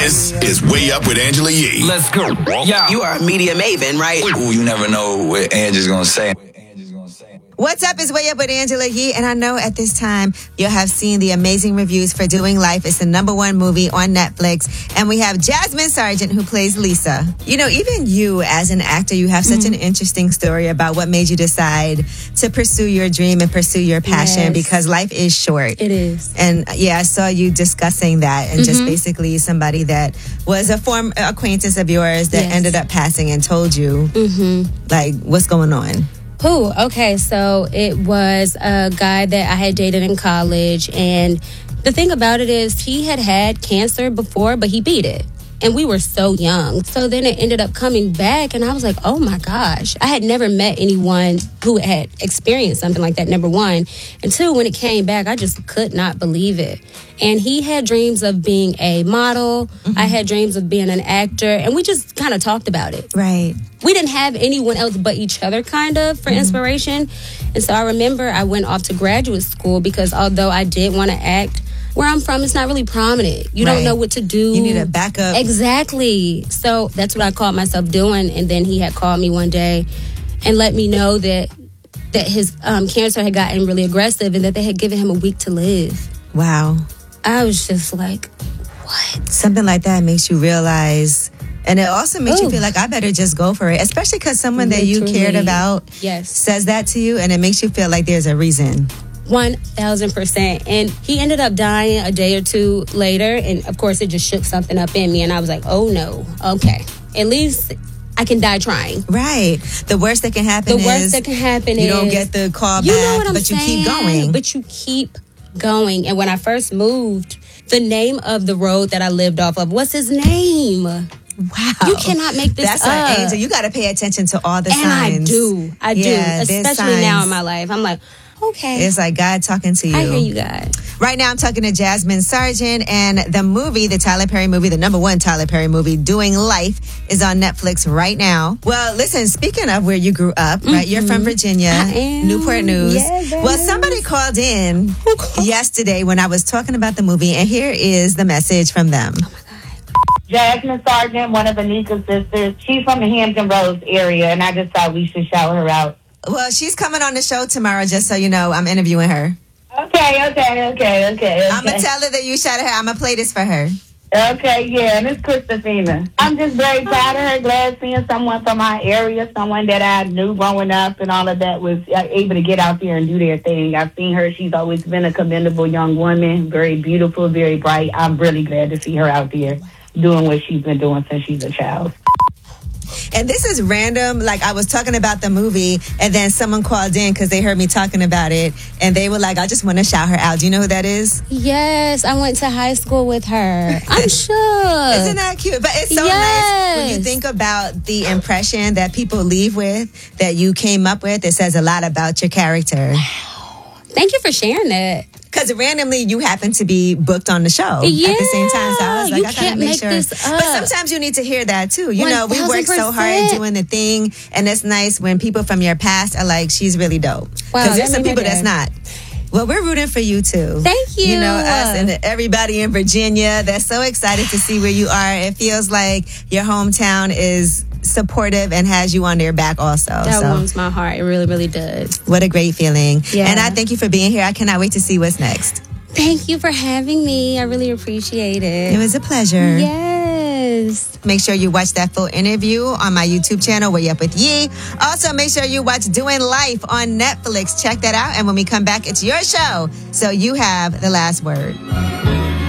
This is Way Up with Angela Yee. Let's go. Yeah. You are a media maven, right? Ooh, you never know what Angela's gonna say. What's up? It's Way Up with Angela Yee, and I know at this time you'll have seen the amazing reviews for Doing Life. It's the #1 movie on Netflix, and we have Jasmine Sargent who plays Lisa. You know, even you as an actor, you have such an interesting story about what made you decide to pursue your dream and pursue your passion, because life is short. It is. And yeah, I saw you discussing that, and just basically somebody that was a former acquaintance of yours that ended up passing and told you, like, what's going on? Ooh, okay, so it was a guy that I had dated in college, and the thing about it is he had cancer before, but he beat it. And we were so young. So then it ended up coming back, and I was like, oh my gosh. I had never met anyone who had experienced something like that, number one. And two, when it came back, I just could not believe it. And he had dreams of being a model. I had dreams of being an actor, and we just kind of talked about it. Right. We didn't have anyone else but each other, kind of, for inspiration. And so I remember I went off to graduate school because although I did want to act, where I'm from, it's not really prominent. You don't know what to do. You need a backup. Exactly. So that's what I caught myself doing. And then he had called me one day and let me know that his cancer had gotten really aggressive and that they had given him a week to live. Wow. I was just like, what? Something like that makes you realize, and it also makes you feel like I better just go for it, especially because someone that you cared about says that to you, and it makes you feel like there's a reason. 1,000%. And he ended up dying a day or two later. And of course, it just shook something up in me. And I was like, oh no, okay. At least I can die trying. Right. The worst that can happen is you don't get the call back, but you keep going. But you keep going. And when I first moved, the name of the road that I lived off of, what's his name? Wow. You cannot make this That's up. an angel. You got to pay attention to all the signs. And I do. Especially now in my life. I'm like, okay. It's like God talking to you. I hear you, God. Right now, I'm talking to Jasmine Sargent, and the movie, the Tyler Perry movie, the #1 Tyler Perry movie, Doing Life, is on Netflix right now. Well, listen, speaking of where you grew up, right? You're from Virginia, I am. Newport News. Yes. Well, somebody called in yesterday when I was talking about the movie, and here is the message from them. Jasmine Sargent, one of Anika's sisters. She's from the Hampton Roads area, and I just thought we should shout her out. Well, she's coming on the show tomorrow, just so you know. I'm interviewing her. Okay. I'm going to tell her that you shouted her. I'm going to play this for her. Okay, yeah, Miss Christopherina. I'm just very proud of her. Glad seeing someone from our area, someone that I knew growing up and all of that was able to get out there and do their thing. I've seen her. She's always been a commendable young woman, very beautiful, very bright. I'm really glad to see her out there doing what she's been doing since she's a child. And this is random. Like, I was talking about the movie, and then someone called in because they heard me talking about it, and they were like, I just want to shout her out. Do you know who that is? Yes, I went to high school with her. I'm sure. Isn't that cute? But it's so nice when you think about the impression that people leave with, that you came up with. It says a lot about your character. Thank you for sharing that. Because randomly you happen to be booked on the show at the same time. So I was like, I gotta make sure. This up. But sometimes you need to hear that too. You know, we work so hard doing the thing, and it's nice when people from your past are like, she's really dope. Because there's some people that's not. Well, we're rooting for you too. Thank you. You know, us and everybody in Virginia. They're so excited to see where you are. It feels like your hometown is supportive and has you on their back also. That warms my heart. It really, really does. What a great feeling. Yeah. And I thank you for being here. I cannot wait to see what's next. Thank you for having me. I really appreciate it. It was a pleasure. Yes. Make sure you watch that full interview on my YouTube channel, Way Up with Yee. Also, make sure you watch Doing Life on Netflix. Check that out. And when we come back, it's your show. So you have the last word.